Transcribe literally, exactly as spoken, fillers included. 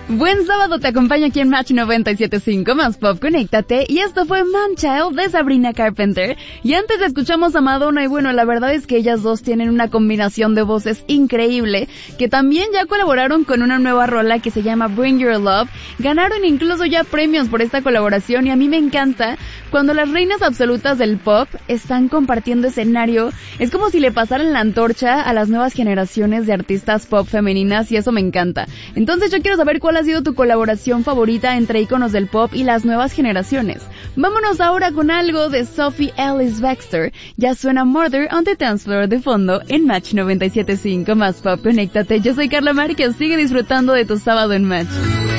Buen sábado, te acompaño aquí en Match noventa y siete punto cinco, más pop, conéctate. Y esto fue Man Child de Sabrina Carpenter. Y antes escuchamos a Madonna y bueno, la verdad es que ellas dos tienen una combinación de voces increíble, que también ya colaboraron con una nueva rola que se llama Bring Your Love. Ganaron incluso ya premios por esta colaboración y a mí me encanta cuando las reinas absolutas del pop están compartiendo escenario. Es como si le pasaran la antorcha a las nuevas generaciones de artistas pop femeninas y eso me encanta. Entonces yo quiero saber cuál ha sido tu colaboración favorita entre íconos del pop y las nuevas generaciones. Vámonos ahora con algo de Sophie Ellis Bextor. Ya suena Murder on the Dance Floor de fondo en Match noventa y siete punto cinco, más pop, conéctate. Yo soy Carla Márquez, sigue disfrutando de tu sábado en Match.